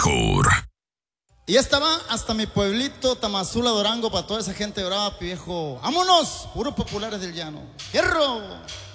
mejor. Y esta va hasta mi pueblito, Tamazula, Durango, para toda esa gente de Brava, viejo. ¡Vámonos! Puros populares del llano. ¡Hierro!